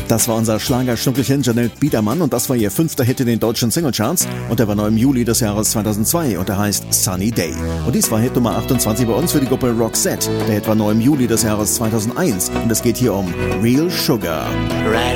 Das war unser Schlagerschnuckelchen Janette Biedermann und das war ihr 5. Hit in den deutschen Singlecharts und der war neu im Juli des Jahres 2002 und der heißt Sunny Day. Und dies war Hit Nummer 28 bei uns für die Gruppe Roxette. Der Hit war neu im Juli des Jahres 2001 und es geht hier um Real Sugar. Right